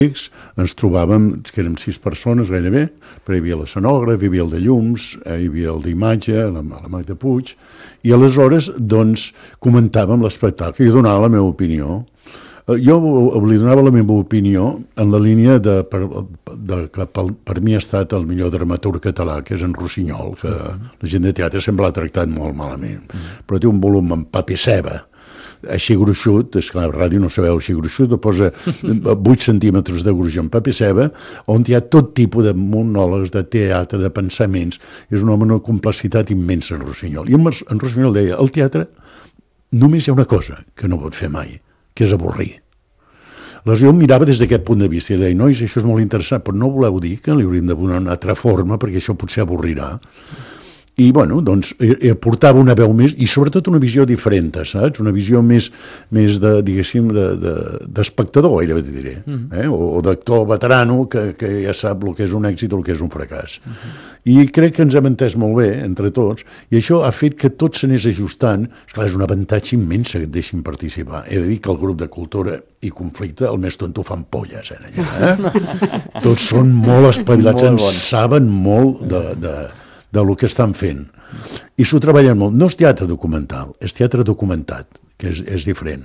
ens trobàvem, que érem 6 persones gairebé, però hi havia l'escenògraf, hi havia el de llums, hi havia el d'imatge, la Magda Puig, i aleshores, doncs, comentàvem l'espectacle, jo donava la meva opinió. Jo li donava la meva opinió en la línia que per mi ha estat el millor dramaturg català, que és en Rossinyol, que la gent de teatre sempre l'ha tractat molt malament, però té un volum en paper ceba, així gruixut, és clar, a ràdio no sabeu així gruixut, posa 8 centímetres de gruix en paper ceba, on hi ha tot tipus de monòlegs, de teatre, de pensaments. És un home amb una complexitat immensa, en Rossinyol. I en Rossinyol deia, al teatre només hi ha una cosa que no pot fer mai, que és avorrir. Aleshores jo em mirava des d'aquest punt de vista i deia, nois, això és molt interessant, però no voleu dir que li hauríem de donar una altra forma perquè això potser avorrirà. I, bueno, doncs, portava una veu més i sobretot una visió diferent, saps? Una visió més de, diguéssim, d'espectador, gairebé t'hi diré, o d'actor veterano que ja sap el que és un èxit o el que és un fracàs. I crec que ens hem entès molt bé, entre tots, i això ha fet que tot s'anés ajustant. Esclar, és un avantatge immens que et deixin participar. He de dir que el grup de Cultura i Conflicte, el més tonto fan polles, allà. Tots són molt espavilats, en saben molt de lo que estan fent. I s'ho treballen molt. No és teatre documental, és teatre documentat, que és diferent.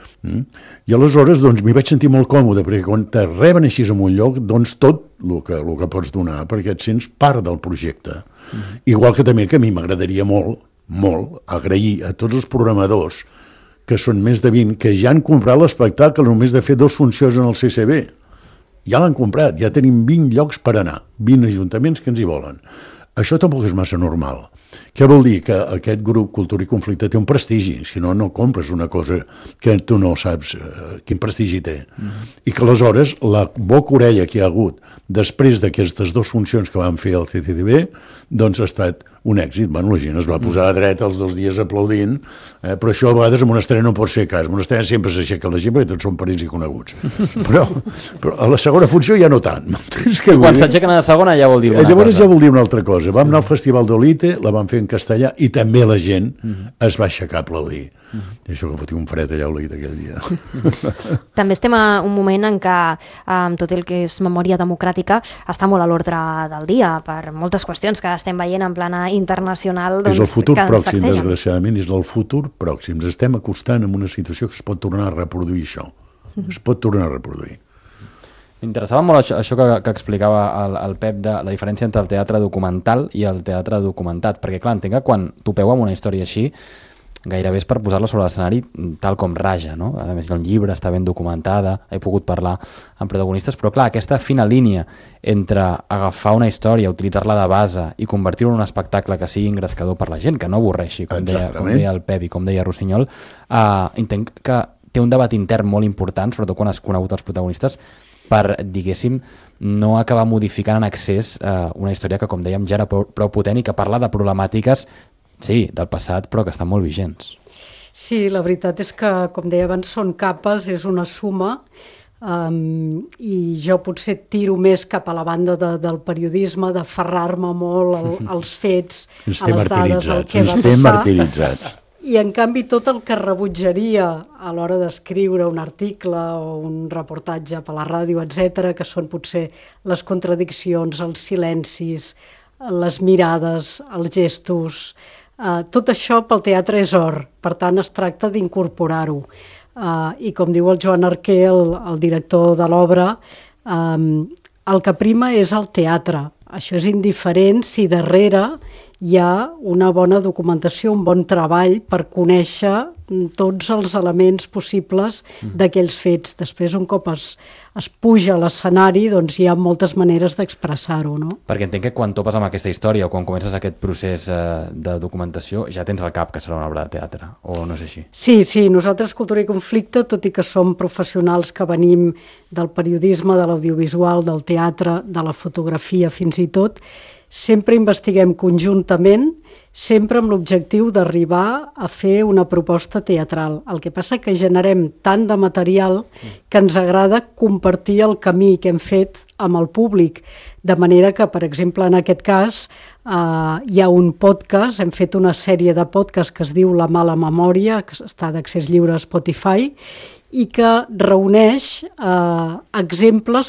I aleshores doncs, m'hi vaig sentir molt còmode, perquè quan te reben així en un lloc, doncs tot el que pots donar, perquè et sents part del projecte. Igual que també que a mi m'agradaria molt agrair a tots els programadors, que són més de 20, que ja han comprat l'espectacle només de fer 2 funcions en el CCB. Ja l'han comprat, ja tenim 20 llocs per anar, 20 ajuntaments que ens hi volen. Això tampoc és massa normal. Què vol dir? Que aquest grup Cultura i Conflicte té un prestigi, si no, no compres una cosa que tu no saps quin prestigi té. I que aleshores la boca orella que hi ha hagut després d'aquestes 2 funcions que van fer al CCCB, doncs ha estat un èxit. Bueno, la gent es va posar a dret els 2 dies aplaudint, però això a vegades en una estrena no pot ser cas. En una estrena sempre s'aixeca la gent perquè tots són parents i coneguts. Però a la segona funció ja no tant. Quan s'aixequen a la segona ja vol dir una cosa. Llavors ja vol dir una altra cosa. Vam anar al Festival d'Olite, la vam fer en castellà i també la gent es va aixecar a aplaudir. I això que fotia un fred allà a Olite aquell dia. També estem a un moment en què tot el que és memòria democràtica està molt a l'ordre del dia per moltes qüestions que estem veient en plana internacional. És el futur pròxim, desgraciadament, és el futur pròxim. Ens estem acostant a una situació que es pot tornar a reproduir això. Es pot tornar a reproduir. M'interessava molt això que explicava el Pep de la diferència entre el teatre documental i el teatre documentat, perquè clar, entenc que quan topeu amb una història així gairebé és per posar-la sobre l'escenari tal com raja, no? A més, el llibre està ben documentada, he pogut parlar amb protagonistes, però clar, aquesta fina línia entre agafar una història, utilitzar-la de base i convertir-ho en un espectacle que sigui engrescador per la gent, que no avorreixi, com deia el Pep i com deia Rossinyol, entenc que té un debat intern molt important, sobretot quan has conegut els protagonistes, per, diguéssim, no acabar modificant en excés una història que, com dèiem, ja era prou potent i que parla de problemàtiques, sí, del passat, però que estan molt vigents. Sí, la veritat és que, com deia abans, són capes, és una suma, i jo potser tiro més cap a la banda del periodisme, d'aferrar-me molt als fets, a les dades, al que va passar. Estem martiritzats. I, en canvi, tot el que rebutjaria a l'hora d'escriure un article o un reportatge per la ràdio, etc., que són potser les contradiccions, els silencis, les mirades, els gestos, tot això pel teatre és or, per tant es tracta d'incorporar-ho. I com diu el Joan Arquer, el director de l'obra, el que prima és el teatre. Això és indiferent si darrere hi ha una bona documentació, un bon treball per conèixer tots els elements possibles d'aquells fets. Després, un cop es puja a l'escenari, doncs hi ha moltes maneres d'expressar-ho, no? Perquè entenc que quan topes amb aquesta història o quan comences aquest procés de documentació ja tens al cap que serà una obra de teatre, o no és així? Sí, nosaltres, Cultura i Conflicte, tot i que som professionals que venim del periodisme, de l'audiovisual, del teatre, de la fotografia fins i tot, sempre investiguem conjuntament, sempre amb l'objectiu d'arribar a fer una proposta teatral. El que passa que generem tant de material que ens agrada compartir el camí que hem fet amb el públic, de manera que, per exemple, en aquest cas, hi ha un podcast, hem fet una sèrie de podcasts que es diu La mala memòria, que està d'accés lliure a Spotify, i que reuneix exemples